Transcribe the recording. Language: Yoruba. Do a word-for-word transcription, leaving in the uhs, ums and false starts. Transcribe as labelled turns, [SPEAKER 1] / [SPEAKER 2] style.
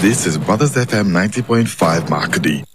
[SPEAKER 1] This is Brothers F M ninety point five Makadi.